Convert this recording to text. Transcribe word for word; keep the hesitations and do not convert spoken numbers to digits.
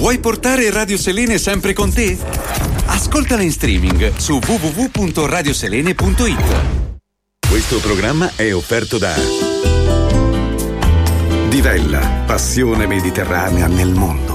Vuoi portare Radio Selene sempre con te? Ascoltala in streaming su w w w punto radioselene punto i t. Questo programma è offerto da Divella, passione mediterranea nel mondo.